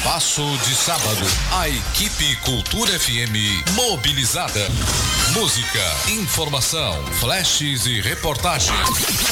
Espaço de sábado. A equipe Cultura FM mobilizada. Música, informação, flashes e reportagens.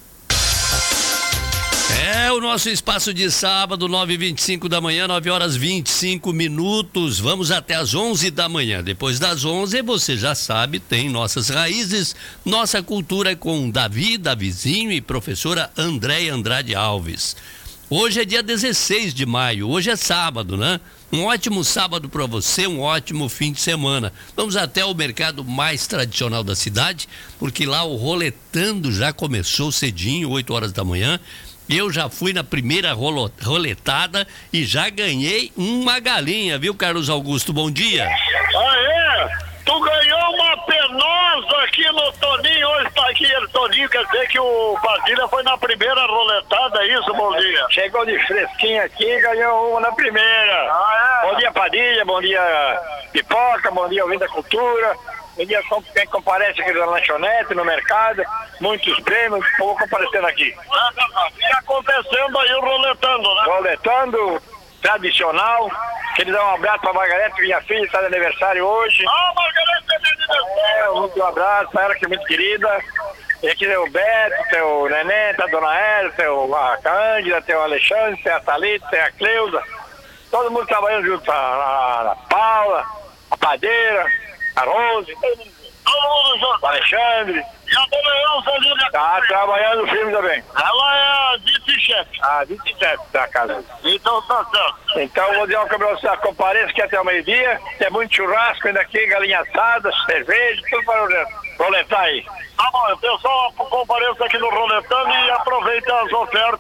É o nosso espaço de sábado, 9h25 da manhã, 9h25. Vamos até às 11 da manhã. Depois das 11, você já sabe, tem nossas raízes, nossa cultura com Davi, Davizinho e professora Andréia Andrade Alves. Hoje é dia 16 de maio, hoje é sábado, né? Um ótimo sábado para você, um ótimo fim de semana. Vamos até o mercado mais tradicional da cidade, porque lá o Roletando já começou cedinho, 8 horas da manhã. Eu já fui na primeira roletada e já ganhei uma galinha, viu, Carlos Augusto? Bom dia. Ah, é? Tu ganhou uma penosa aqui no Toninho, hoje tá aqui ele, Toninho, quer dizer que o Basília foi na primeira roletada, é isso, bom dia? Chegou de fresquinho aqui e ganhou uma na primeira. Ah, é? Bom dia, Padilha, bom dia, Pipoca, bom dia, Ouvinte da Cultura. Bom dia, quem comparece aqui na lanchonete, no mercado, muitos prêmios, vou comparecendo aqui. E acontecendo aí o roletando, né? Roletando, tradicional. Queria dar um abraço pra Margarete, minha filha, está de aniversário hoje. Ah, Margarete, é de aniversário! Um abraço pra ela, que é muito querida. E aqui tem o Beto, tem o Neném, tem a Dona Hélia, tem a Cândida, tem o Alexandre, tem a Thalita, tem a Cleusa. Todo mundo trabalhando junto, a Paula, a Padeira, a Rose, todo mundo junto. O Alexandre. E a Dona Elza ali, né? Tá trabalhando firme também. Ela é a vice-chefe. A 27 da casa. Então tá certo. Então vou dizer ao que compareça que até o meio-dia. Tem muito churrasco ainda aqui, galinha assada, cerveja, tudo para roletar aí. Tá bom, o pessoal compareça aqui no Roletando e aproveita as ofertas